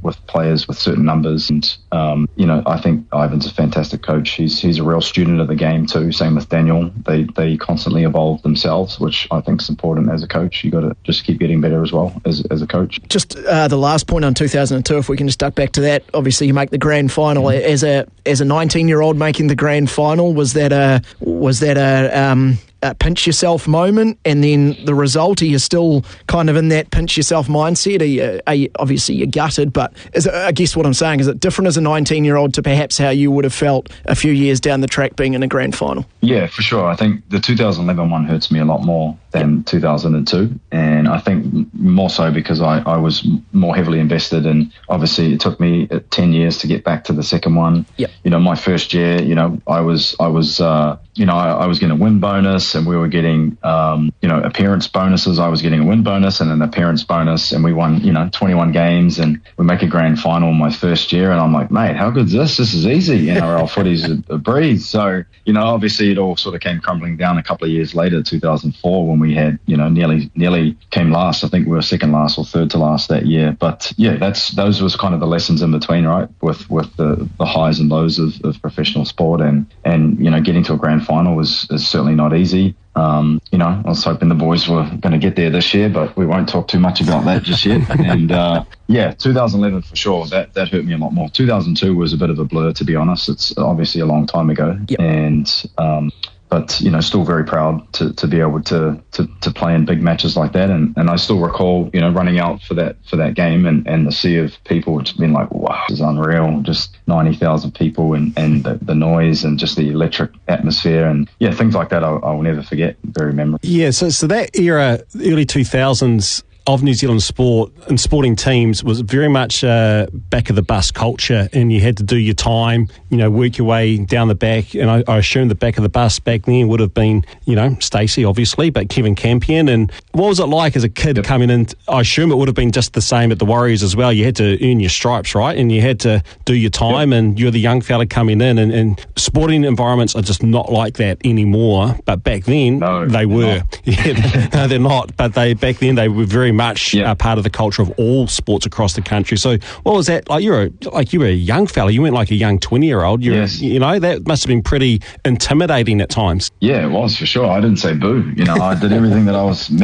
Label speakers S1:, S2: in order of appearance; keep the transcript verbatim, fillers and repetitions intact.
S1: with players with certain numbers. And, um, you know, I think Ivan's a fantastic coach. He's he's a real student of the game too. Same with Daniel. They they constantly evolve themselves, which I think is important as a coach. You got to just keep getting better as well as as a coach.
S2: Just uh, the last point on two thousand two, if we can just duck back to that. Obviously, you make the grand final. Mm-hmm. As a as a nineteen-year-old making the grand final, was that a was that a um, Uh, pinch yourself moment, and then the result? Are you still kind of in that pinch yourself mindset? Are you, are you, obviously you're gutted, but is it, I guess what I'm saying, is it different as a nineteen-year-old to perhaps how you would have felt a few years down the track being in a grand final?
S1: Yeah, for sure. I think the two thousand eleven one hurts me a lot more than two thousand two, and I think more so because I, I was more heavily invested, and obviously it took me ten years to get back to the second one.
S2: Yep.
S1: You know, my first year, you know, I was I was uh, you know I, I was getting a win bonus, and we were getting um, you know appearance bonuses. I was getting a win bonus and an appearance bonus, and we won you know twenty-one games, and we make a grand final my first year, and I'm like, mate, how good's this? This is easy. N R L footy's a, a breeze. So you know, obviously it all sort of came crumbling down a couple of years later, two thousand four, when we had you know nearly nearly came last. I think we were second last or third to last that year. But yeah, that's those was kind of the lessons in between, right? With with the, the highs and lows of, of professional sport, and and you know getting to a grand final was is certainly not easy. Um, you know, I was hoping the boys were going to get there this year, but we won't talk too much about that just yet. And uh, yeah, two thousand eleven for sure, that that hurt me a lot more. two thousand two was a bit of a blur, to be honest. It's obviously a long time ago.
S2: Yep.
S1: And um, but you know, still very proud to, to be able to, to, to play in big matches like that. And, and I still recall, you know, running out for that for that game, and, and the sea of people just being like, wow, this is unreal. Just ninety thousand people, and, and the, the noise and just the electric atmosphere, and yeah, things like that I'll, I'll never forget. Very memorable.
S3: Yeah, so so that era, early two thousands of New Zealand sport and sporting teams was very much uh, back of the bus culture, and you had to do your time, you know, work your way down the back. And I, I assume the back of the bus back then would have been, you know, Stacey, obviously, but Kevin Campion. And what was it like as a kid yep. coming in? I assume it would have been just the same at the Warriors as well. You had to earn your stripes, right? And you had to do your time, yep. and you're the young fella coming in, and, and sporting environments are just not like that anymore. But back then,
S1: no,
S3: they were. Yeah, no, they're not. But they back then, they were very much yeah. a part of the culture of all sports across the country. So what was that like? You're a, like you were a young fella. You weren't like a young twenty year old. You're,
S1: yes.
S3: you know, that must have been pretty intimidating at times.
S1: Yeah, it was for sure. I didn't say boo. You know, I did everything that I was